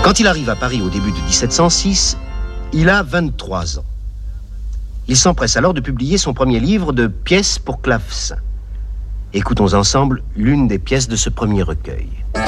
Quand il arrive à Paris au début de 1706, il a 23 ans. Il s'empresse alors de publier son premier livre de pièces pour clavecin. Écoutons ensemble l'une des pièces de ce premier recueil.